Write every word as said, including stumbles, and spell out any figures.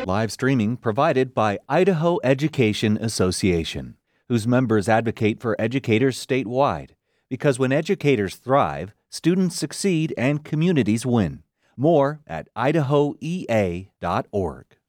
Live streaming provided by Idaho Education Association, whose members advocate for educators statewide. Because when educators thrive, students succeed and communities win. More at idaho e a dot org.